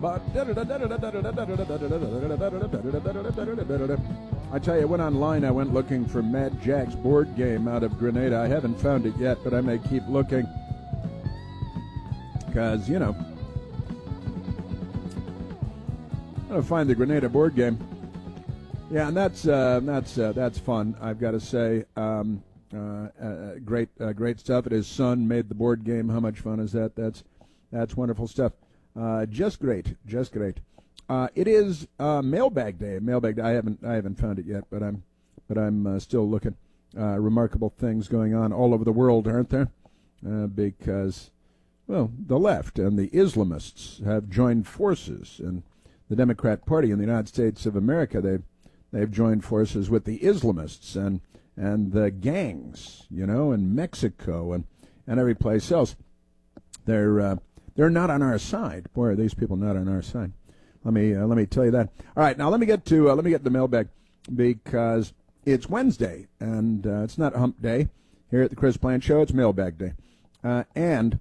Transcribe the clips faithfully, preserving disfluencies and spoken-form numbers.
I tell you, I went online, I went looking for Mad Jack's board game out of Grenada. I haven't found it yet, but I may keep looking. Because, you know, I'm going to find the Grenada board game. Yeah, and that's uh, that's uh, that's fun, I've got to say. Um, uh, uh, great uh, great stuff. His son made the board game. How much fun is that? That's that's wonderful stuff. Uh, just great, just great. Uh, it is uh, Mailbag Day. Mailbag Day. I haven't I haven't found it yet, but I'm but I'm uh, still looking. Uh, remarkable things going on all over the world, aren't there? Uh, because, well, the left and the Islamists have joined forces, and the Democrat Party in the United States of America, they've they've joined forces with the Islamists and and the gangs, you know, in Mexico and, and every place else. They're uh, they're not on our side. Boy, are these people not on our side. Let me uh, let me tell you that. All right, now let me get to uh, let me get to the mailbag, because it's Wednesday and uh, it's not Hump Day here at the Chris Plante Show. It's Mailbag Day, uh, and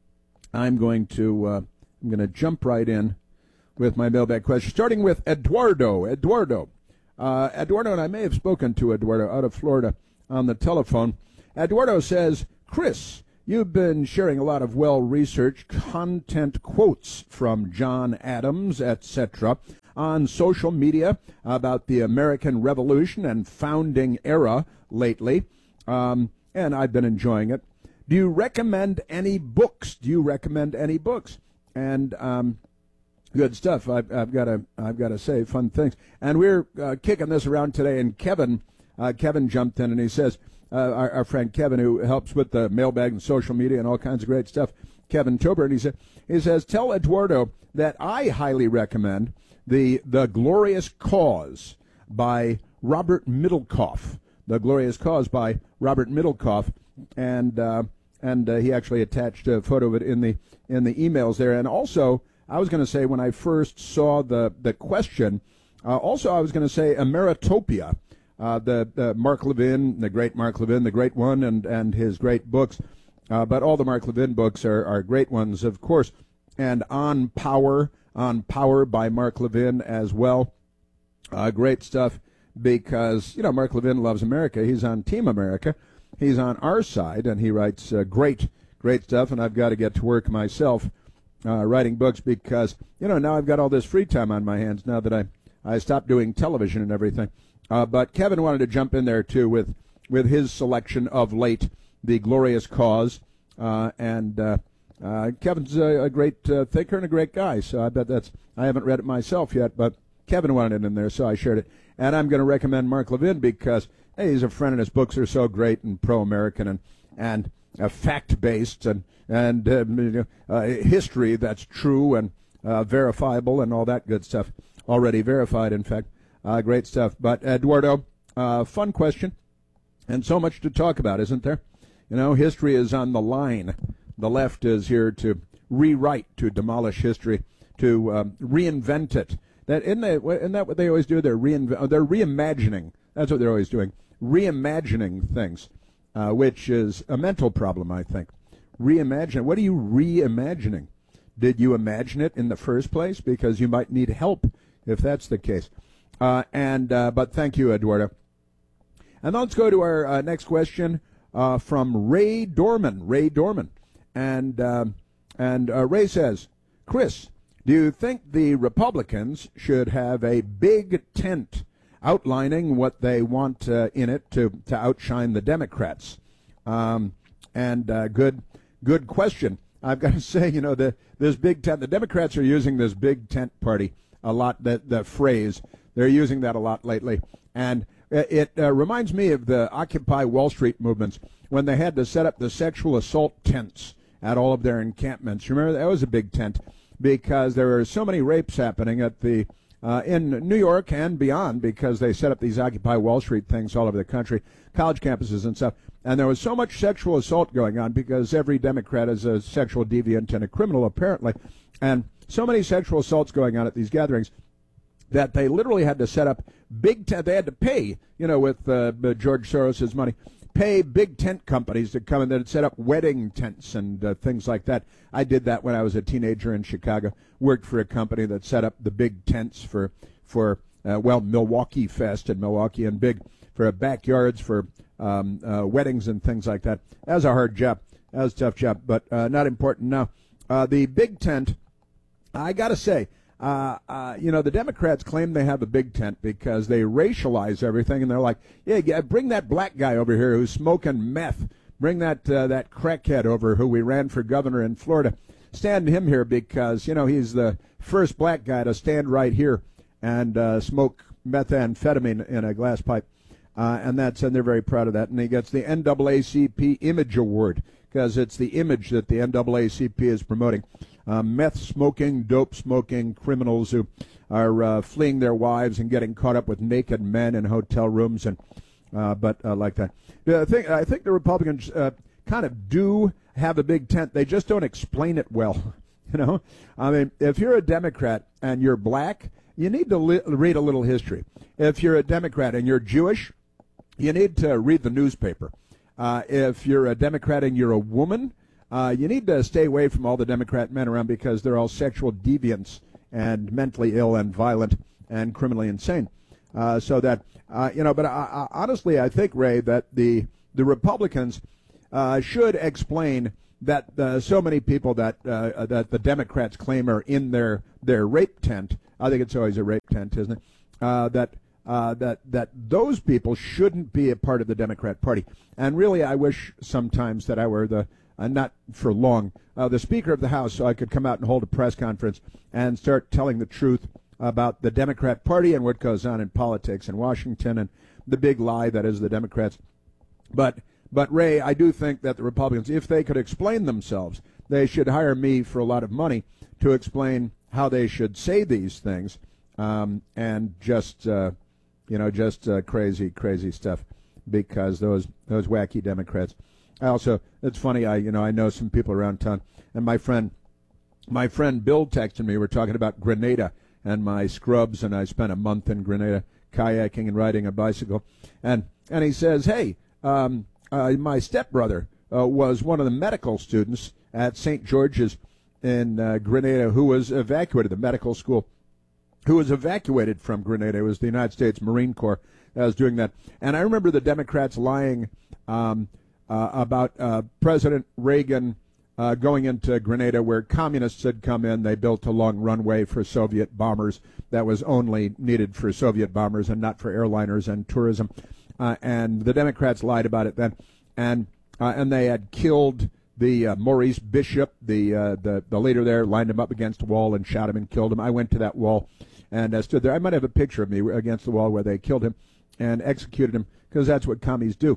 I'm going to uh, I'm going to jump right in with my mailbag question, starting with Eduardo. Eduardo, uh, Eduardo, and I may have spoken to Eduardo out of Florida on the telephone. Eduardo says, Chris, you've been sharing a lot of well-researched content quotes from John Adams, et cetera, on social media about the American Revolution and founding era lately, um, and I've been enjoying it. Do you recommend any books? Do you recommend any books? And um, good stuff. I've, I've got to I've got to say fun things. And we're uh, kicking this around today. And Kevin uh, Kevin jumped in and he says, uh, our, our friend Kevin, who helps with the mailbag and social media and all kinds of great stuff, Kevin Tober, and he said he says, tell Eduardo that I highly recommend the the Glorious Cause by Robert Middlecoff. The Glorious Cause by Robert Middlecoff, and. Uh, And uh, he actually attached a photo of it in the in the emails there. And also, I was going to say, when I first saw the the question, uh, also I was going to say Ameritopia, uh, the, the Mark Levin, the great Mark Levin, the great one, and, and his great books. Uh, but all the Mark Levin books are, are great ones, of course. And On Power, On Power by Mark Levin as well. Uh, great stuff, because, you know, Mark Levin loves America. He's on Team America. He's on our side, and he writes uh, great, great stuff, and I've got to get to work myself uh, writing books because, you know, now I've got all this free time on my hands now that I, I stopped doing television and everything. Uh, but Kevin wanted to jump in there, too, with, with his selection of late, The Glorious Cause, uh, and uh, uh, Kevin's a, a great uh, thinker and a great guy, so I bet that's, I haven't read it myself yet, but Kevin wanted it in there, so I shared it. And I'm going to recommend Mark Levin because, hey, he's a friend, and his books are so great and pro-American and and uh, fact-based and and uh, uh, history that's true and uh, verifiable and all that good stuff. Already verified, in fact. Uh, great stuff. But Eduardo, uh, fun question, and so much to talk about, isn't there? You know, history is on the line. The left is here to rewrite, to demolish history, to um, reinvent it. That isn't, they, isn't that what they always do? They're reinv- they're reimagining. That's what they're always doing. Reimagining things, uh, which is a mental problem, I think. Reimagine. What are you reimagining? Did you imagine it in the first place? Because you might need help if that's the case. Uh, and uh, but thank you, Eduardo. And let's go to our uh, next question uh, from Ray Dorman. Ray Dorman, and um, and uh, Ray says, Chris, do you think the Republicans should have a big tent outlining what they want uh, in it to, to outshine the Democrats? Um, and uh, good good question. I've got to say, you know, the this big tent, the Democrats are using this big tent party a lot, that the phrase. They're using that a lot lately. And it uh, reminds me of the Occupy Wall Street movements when they had to set up the sexual assault tents at all of their encampments. Remember, that was a big tent because there were so many rapes happening at the Uh, in New York and beyond, because they set up these Occupy Wall Street things all over the country, college campuses and stuff. And there was so much sexual assault going on because every Democrat is a sexual deviant and a criminal, apparently. And so many sexual assaults going on at these gatherings that they literally had to set up big tent. They had to pay, you know, with uh, George Soros's money, pay big tent companies to come in and set up wedding tents and uh, things like that. I did that when I was a teenager in Chicago. Worked for a company that set up the big tents for for uh, well Milwaukee Fest in Milwaukee and big for uh, backyards for um, uh, weddings and things like that. That was a hard job. That was a tough job, but uh, not important now. Uh, the big tent, I got to say, uh, uh, you know, the Democrats claim they have a big tent because they racialize everything, and they're like, yeah, bring that black guy over here who's smoking meth. Bring that uh, that crackhead over who we ran for governor in Florida. Stand him here because, you know, he's the first black guy to stand right here and uh, smoke methamphetamine in a glass pipe. Uh, and that's and they're very proud of that. And he gets the N double A C P Image Award because it's the image that the N double A C P is promoting. Uh, meth-smoking, dope-smoking criminals who are uh, fleeing their wives and getting caught up with naked men in hotel rooms and uh, but uh, like that. I think, I think the Republicans uh, kind of do have a big tent. They just don't explain it well. You know, I mean, if you're a Democrat and you're black, you need to li- read a little history. If you're a Democrat and you're Jewish, you need to read the newspaper. Uh, if you're a Democrat and you're a woman, uh, you need to stay away from all the Democrat men around because they're all sexual deviants and mentally ill and violent and criminally insane. Uh, so that, uh, you know, but I, I, honestly, I think, Ray, that the the Republicans uh, should explain that uh, so many people that uh, that the Democrats claim are in their, their rape tent. I think it's always a rape tent, isn't it? Uh, that uh, that that those people shouldn't be a part of the Democrat Party. And really, I wish sometimes that I were the uh, not for long uh, the Speaker of the House, so I could come out and hold a press conference and start telling the truth about the Democrat Party and what goes on in politics in Washington and the big lie that is the Democrats. But but Ray, I do think that the Republicans, if they could explain themselves, they should hire me for a lot of money to explain how they should say these things, um, and just uh, you know just uh, crazy crazy stuff because those those wacky Democrats. I also, it's funny, I you know I know some people around town, and my friend my friend Bill texted me. We're talking about Grenada and my scrubs, and I spent a month in Grenada kayaking and riding a bicycle, and and he says, hey, um, uh, my stepbrother uh, was one of the medical students at Saint George's in uh, Grenada who was evacuated, the medical school, who was evacuated from Grenada. It was the United States Marine Corps that was doing that. And I remember the Democrats lying um, uh, about uh, President Reagan uh, going into Grenada where communists had come in. They built a long runway for Soviet bombers that was only needed for Soviet bombers and not for airliners and tourism. Uh, and the Democrats lied about it then. And, uh, and they had killed the uh, Maurice Bishop, the, uh, the the leader there, lined him up against a wall and shot him and killed him. I went to that wall and uh, stood there. I might have a picture of me against the wall where they killed him and executed him because that's what commies do.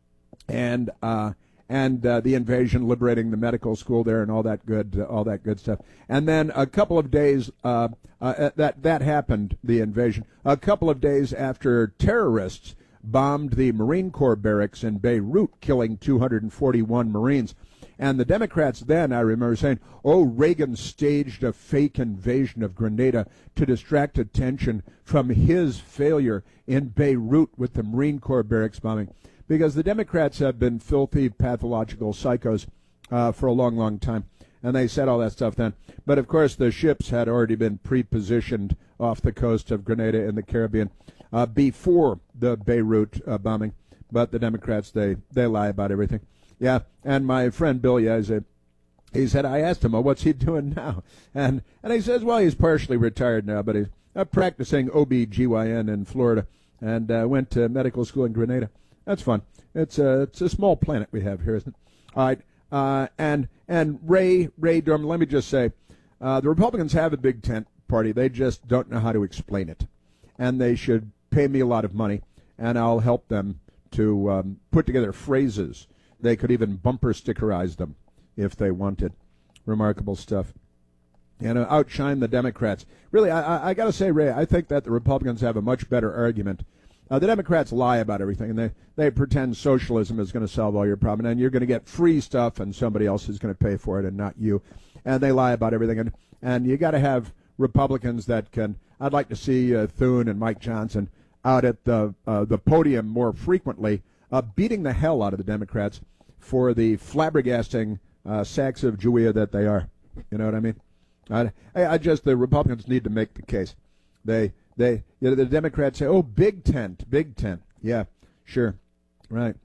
And uh, and uh, the invasion, liberating the medical school there, and all that good, uh, all that good stuff. And then a couple of days uh, uh, that that happened, the invasion. A couple of days after terrorists bombed the Marine Corps barracks in Beirut, killing two hundred forty-one Marines. And the Democrats then, I remember saying, oh, Reagan staged a fake invasion of Grenada to distract attention from his failure in Beirut with the Marine Corps barracks bombing. Because the Democrats have been filthy, pathological psychos uh, for a long, long time. And they said all that stuff then. But, of course, the ships had already been pre-positioned off the coast of Grenada in the Caribbean uh, before the Beirut uh, bombing. But the Democrats, they, they lie about everything. Yeah, and my friend Bill, yeah, he said, he said, I asked him, well, what's he doing now? And and he says, well, he's partially retired now, but he's uh, practicing O B G Y N in Florida and uh, went to medical school in Grenada. That's fun. It's a, it's a small planet we have here, isn't it? All right, uh, and and Ray, Ray Durham, let me just say, uh, the Republicans have a big tent party. They just don't know how to explain it. And they should pay me a lot of money, and I'll help them to um, put together phrases. They could even bumper stickerize them if they wanted. Remarkable stuff. And uh, outshine the Democrats. Really, I, I, I got to say, Ray, I think that the Republicans have a much better argument. Uh, the Democrats lie about everything, and they, they pretend socialism is going to solve all your problems, and you're going to get free stuff, and somebody else is going to pay for it, and not you. And they lie about everything. And, and you got to have Republicans that can. I'd like to see uh, Thune and Mike Johnson out at the uh, the podium more frequently, uh, beating the hell out of the Democrats for the flabbergasting uh, sacks of Jewia that they are. You know what I mean? I, I just, the Republicans need to make the case. They, they, you know, the Democrats say, oh, big tent, big tent. Yeah, sure, right.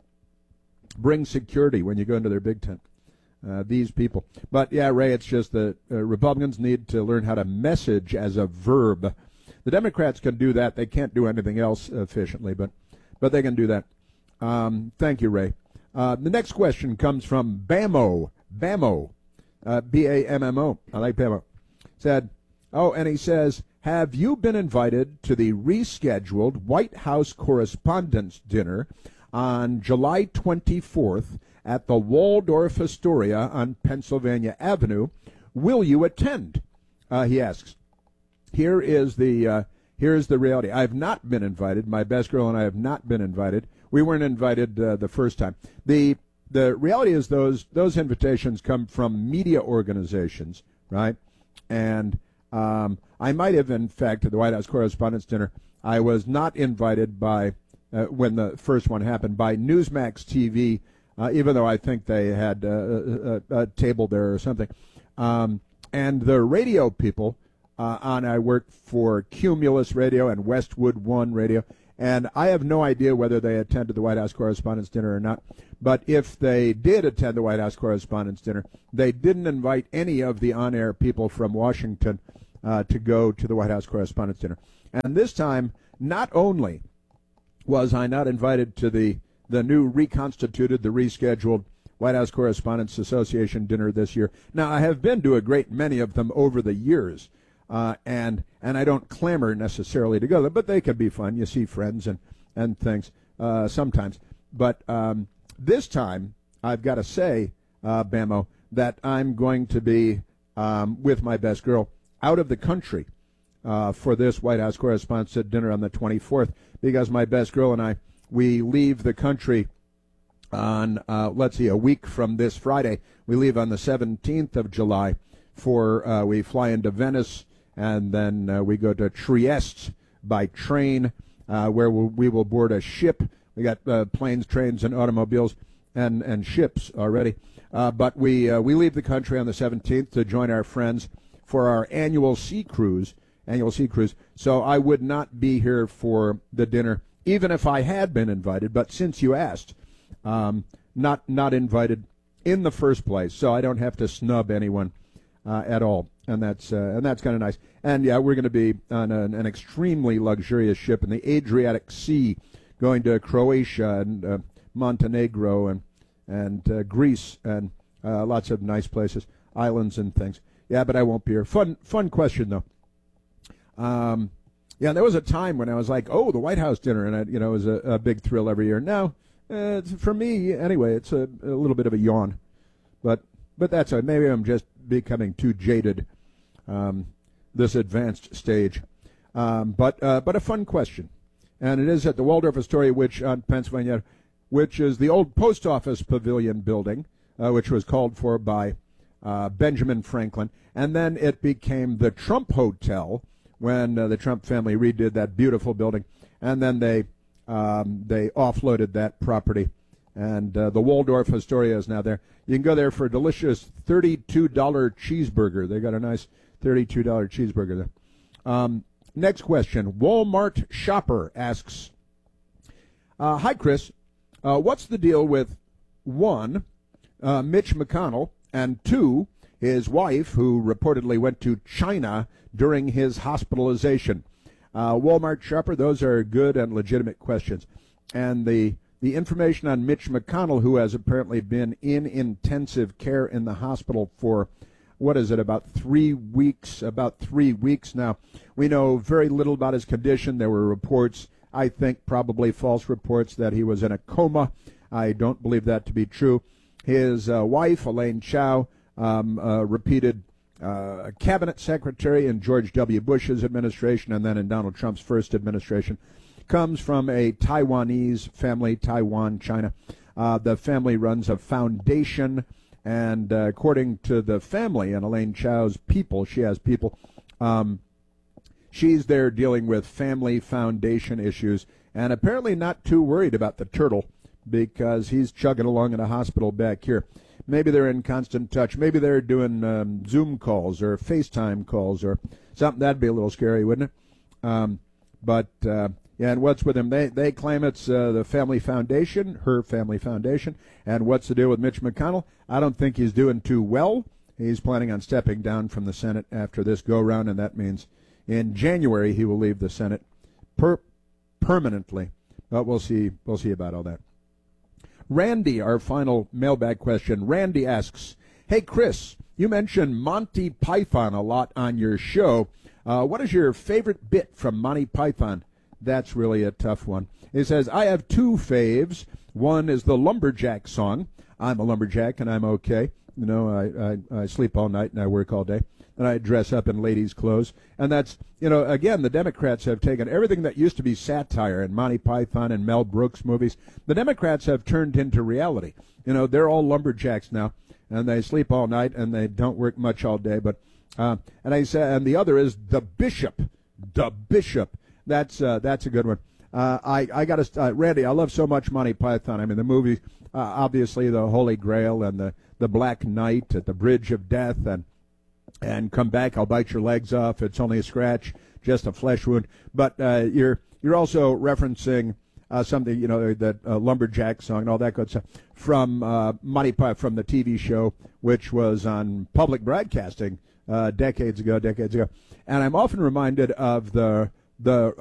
Bring security when you go into their big tent. Uh, these people. But, yeah, Ray, it's just that uh, Republicans need to learn how to message as a verb. The Democrats can do that. They can't do anything else efficiently, but but they can do that. Um, thank you, Ray. Uh, the next question comes from Bamo. Bamo. Uh, B A M M O. I like Bamo. Said, oh, and he says, have you been invited to the rescheduled White House Correspondents' Dinner on July twenty-fourth at the Waldorf Astoria on Pennsylvania Avenue? Will you attend? Uh, he asks. Here is the uh, here is the reality. I have not been invited. My best girl and I have not been invited. We weren't invited uh, the first time. The the reality is those those invitations come from media organizations, right? And um, I might have, in fact, at the White House Correspondents' Dinner, I was not invited by uh, when the first one happened by Newsmax T V. Uh, even though I think they had uh, a, a, a table there or something. Um, and the radio people, uh, on I work for Cumulus Radio and Westwood One Radio, and I have no idea whether they attended the White House Correspondents' Dinner or not. But if they did attend the White House Correspondents' Dinner, they didn't invite any of the on-air people from Washington uh, to go to the White House Correspondents' Dinner. And this time, not only was I not invited to the the new reconstituted, the rescheduled White House Correspondents Association dinner this year. Now, I have been to a great many of them over the years, uh, and and I don't clamor necessarily to go there, but they can be fun. You see friends and, and things uh, sometimes. But um, this time, I've got to say, uh, Bamo, that I'm going to be um, with my best girl out of the country uh, for this White House Correspondents dinner on the twenty-fourth, because my best girl and I, we leave the country on, uh, let's see, a week from this Friday. We leave on the seventeenth of July for, uh, we fly into Venice, and then uh, we go to Trieste by train, uh, where we'll, we will board a ship. We got uh, planes, trains, and automobiles and, and ships already. Uh, but we, uh, we leave the country on the seventeenth to join our friends for our annual sea cruise, annual sea cruise. So I would not be here for the dinner, even if I had been invited, but since you asked, um, not not invited in the first place, so I don't have to snub anyone uh, at all, and that's uh, and that's kind of nice. And yeah, we're going to be on an, an extremely luxurious ship in the Adriatic Sea, going to Croatia and uh, Montenegro and and uh, Greece and uh, lots of nice places, islands and things. Yeah, but I won't be here. Fun fun question though. Um, Yeah, there was a time when I was like, oh, the White House dinner, and it, you know, it was a, a big thrill every year. Now, uh, it's, for me, anyway, it's a, a little bit of a yawn. But but that's it. Maybe I'm just becoming too jaded, um, this advanced stage. Um, but uh, but a fun question. And it is at the Waldorf Astoria, which on Pennsylvania, which is the old post office pavilion building, uh, which was called for by uh, Benjamin Franklin. And then it became the Trump Hotel, when uh, the Trump family redid that beautiful building, and then they um, they offloaded that property, and uh, the Waldorf Astoria is now there. You can go there for a delicious thirty-two dollar cheeseburger. They got a nice thirty-two dollar cheeseburger there. Um, next question. Walmart Shopper asks, uh, hi, Chris. Uh, what's the deal with, one, uh, Mitch McConnell, and two, his wife, who reportedly went to China during his hospitalization? Uh, Walmart Shopper, those are good and legitimate questions. And the the information on Mitch McConnell, who has apparently been in intensive care in the hospital for, what is it, about three weeks, about three weeks now. We know very little about his condition. There were reports, I think probably false reports, that he was in a coma. I don't believe that to be true. His uh, wife, Elaine Chao, um, uh, repeated uh, cabinet secretary in George W. Bush's administration and then in Donald Trump's first administration, comes from a Taiwanese family, Taiwan, China. Uh, the family runs a foundation, and uh, according to the family and Elaine Chao's people, she has people, um, she's there dealing with family foundation issues and apparently not too worried about the turtle because he's chugging along in a hospital back here. Maybe they're in constant touch. Maybe they're doing um, Zoom calls or FaceTime calls or something. That'd be a little scary, wouldn't it? Um, but, uh, yeah, and what's with him? They they claim it's uh, the family foundation, her family foundation. And what's the deal with Mitch McConnell? I don't think he's doing too well. He's planning on stepping down from the Senate after this go-round, and that means in January he will leave the Senate per- permanently. But we'll see. We'll see about all that. Randy, our final mailbag question. Randy asks, hey, Chris, you mentioned Monty Python a lot on your show. Uh, what is your favorite bit from Monty Python? That's really a tough one. He says, I have two faves. One is the Lumberjack song. I'm a lumberjack and I'm okay. You know, I, I, I sleep all night and I work all day. And I dress up in ladies' clothes. And that's, you know, again, the Democrats have taken everything that used to be satire in Monty Python and Mel Brooks movies. The Democrats have turned into reality. You know, they're all lumberjacks now, and they sleep all night and they don't work much all day. But uh, and I say, and the other is the Bishop, the Bishop. That's uh, that's a good one. Uh, I I got to uh, Randy. I love so much Monty Python. I mean, the movie, uh, obviously, the Holy Grail and the the Black Knight at the Bridge of Death and. And come back, I'll bite your legs off. It's only a scratch, just a flesh wound. But uh, you're you're also referencing uh, something, you know, that uh, lumberjack song and all that good stuff from uh, Monty Python, from the T V show, which was on public broadcasting uh, decades ago, decades ago. And I'm often reminded of the the